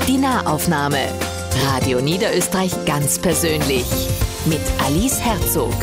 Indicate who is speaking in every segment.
Speaker 1: Die Nahaufnahme. Radio Niederösterreich ganz persönlich. Mit Alice Herzog.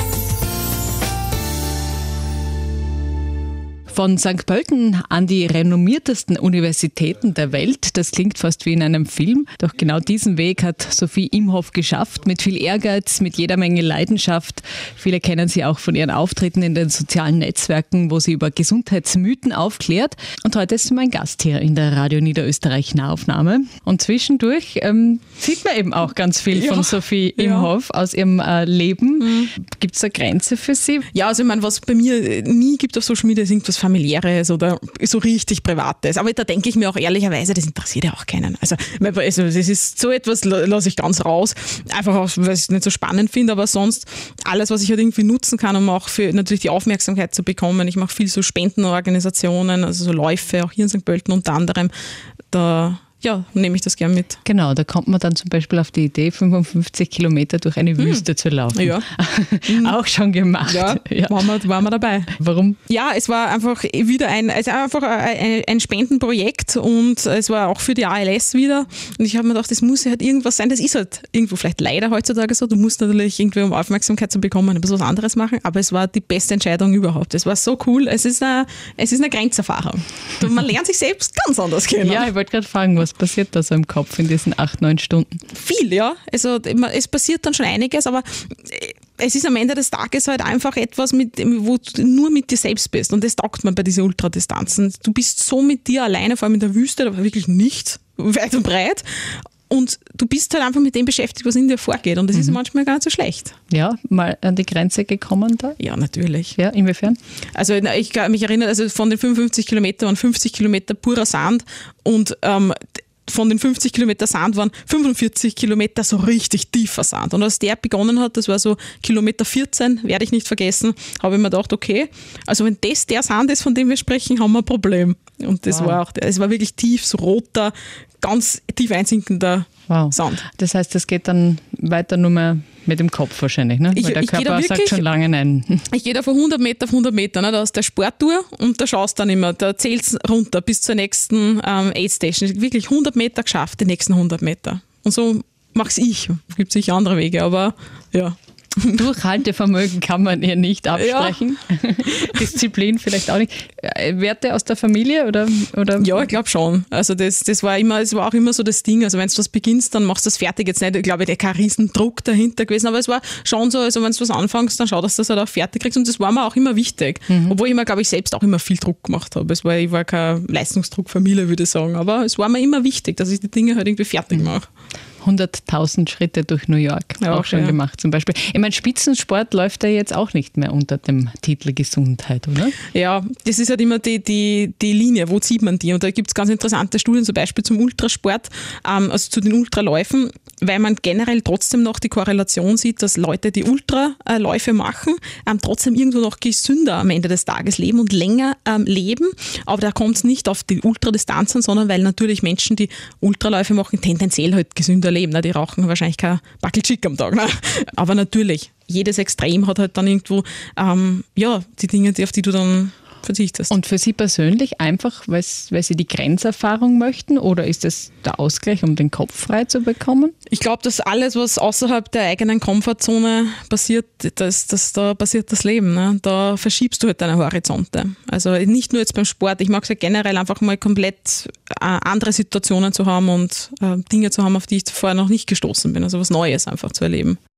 Speaker 2: Von St. Pölten an die renommiertesten Universitäten der Welt, das klingt fast wie in einem Film. Doch genau diesen Weg hat Sophie Imhoff geschafft, mit viel Ehrgeiz, mit jeder Menge Leidenschaft. Viele kennen sie auch von ihren Auftritten in den sozialen Netzwerken, wo sie über Gesundheitsmythen aufklärt. Und heute ist sie mein Gast hier in der Radio Niederösterreich Nahaufnahme. Und zwischendurch sieht man eben auch ganz viel von Sophie Imhoff aus ihrem Leben. Gibt es eine Grenze für Sie?
Speaker 3: Ja, also ich meine, was bei mir nie gibt auf Social Media, ist irgendwas Familiäres oder so richtig Privates. Aber da denke ich mir auch ehrlicherweise, das interessiert ja auch keinen. Also das ist so etwas, lasse ich ganz raus. Einfach auch, weil ich es nicht so spannend finde, aber sonst alles, was ich halt irgendwie nutzen kann, um auch für natürlich die Aufmerksamkeit zu bekommen. Ich mache viel so Spendenorganisationen, also so Läufe, auch hier in St. Pölten unter anderem. Da nehme ich das gern mit.
Speaker 2: Genau, da kommt man dann zum Beispiel auf die Idee, 55 Kilometer durch eine Wüste zu laufen.
Speaker 3: Ja.
Speaker 2: Auch schon gemacht.
Speaker 3: Ja, waren wir dabei.
Speaker 2: Warum?
Speaker 3: Ja, es war einfach wieder ein Spendenprojekt und es war auch für die ALS wieder. Und ich habe mir gedacht, das muss halt irgendwas sein. Das ist halt irgendwo vielleicht leider heutzutage so. Du musst natürlich irgendwie, um Aufmerksamkeit zu bekommen, ein bisschen was anderes machen. Aber es war die beste Entscheidung überhaupt. Es war so cool. Es ist eine Grenzerfahrung. Man lernt sich selbst ganz anders kennen.
Speaker 2: Ja, ich wollte gerade fragen, was passiert da so im Kopf in diesen 8-9 Stunden?
Speaker 3: Viel, ja. Also es passiert dann schon einiges, aber es ist am Ende des Tages halt einfach etwas, wo du nur mit dir selbst bist. Und das taugt man bei diesen Ultradistanzen. Du bist so mit dir alleine, vor allem in der Wüste, da war wirklich nichts, weit und breit. Und du bist halt einfach mit dem beschäftigt, was in dir vorgeht. Und das ist manchmal gar nicht so schlecht.
Speaker 2: Ja, mal an die Grenze gekommen da?
Speaker 3: Ja, natürlich.
Speaker 2: Ja, inwiefern?
Speaker 3: Also ich kann mich erinnern, also von den 55 Kilometern waren 50 Kilometer purer Sand und von den 50 Kilometer Sand waren 45 Kilometer so richtig tiefer Sand. Und als der begonnen hat, das war so Kilometer 14, werde ich nicht vergessen, habe ich mir gedacht, okay, also wenn das der Sand ist, von dem wir sprechen, haben wir ein Problem. Und das war wirklich tief, so roter, ganz tief einsinkender Sand.
Speaker 2: Das heißt, das geht dann weiter nur mehr mit dem Kopf wahrscheinlich, ne? Weil der Körper sagt schon lange nein.
Speaker 3: Ich gehe da von 100 Meter auf 100 Meter, ne? Da ist der Sporttour und da schaust du dann immer, da zählst du runter bis zur nächsten Aid Station. Wirklich 100 Meter geschafft, die nächsten 100 Meter. Und so mache ich. Es gibt sicher andere Wege, aber ja.
Speaker 2: Durchhaltevermögen kann man ihr nicht absprechen. Ja. Disziplin vielleicht auch nicht. Werte aus der Familie oder?
Speaker 3: Ja, ich glaube schon. Also es war auch immer so das Ding. Also wenn du was beginnst, dann machst du das fertig. Jetzt nicht, ich glaube, da kein Riesendruck dahinter gewesen, aber es war schon so, also wenn du was anfängst, dann schau, dass du das halt auch fertig kriegst und das war mir auch immer wichtig. Obwohl ich mir, glaube ich, selbst auch immer viel Druck gemacht habe. Ich war kein Leistungsdruckfamilie, würde ich sagen, aber es war mir immer wichtig, dass ich die Dinge halt irgendwie fertig mache.
Speaker 2: 100.000 Schritte durch New York, auch schon gemacht zum Beispiel. Ich meine, Spitzensport läuft ja jetzt auch nicht mehr unter dem Titel Gesundheit, oder?
Speaker 3: Ja, das ist halt immer die Linie, wo sieht man die? Und da gibt es ganz interessante Studien, zum Beispiel zum Ultrasport, also zu den Ultraläufen, weil man generell trotzdem noch die Korrelation sieht, dass Leute, die Ultraläufe machen, trotzdem irgendwo noch gesünder am Ende des Tages leben und länger leben. Aber da kommt es nicht auf die Ultradistanzen, sondern weil natürlich Menschen, die Ultraläufe machen, tendenziell halt gesünder leben. Ne? Die rauchen wahrscheinlich kein Backel Chick am Tag. Ne? Aber natürlich, jedes Extrem hat halt dann irgendwo die Dinge, auf die du dann verzichtest.
Speaker 2: Und für Sie persönlich einfach, weil Sie die Grenzerfahrung möchten, oder ist das der Ausgleich, um den Kopf frei zu bekommen?
Speaker 3: Ich glaube, dass alles, was außerhalb der eigenen Komfortzone passiert, da passiert das Leben. Ne? Da verschiebst du halt deine Horizonte. Also nicht nur jetzt beim Sport, ich mag es ja generell einfach mal komplett andere Situationen zu haben und Dinge zu haben, auf die ich vorher noch nicht gestoßen bin. Also was Neues einfach zu erleben.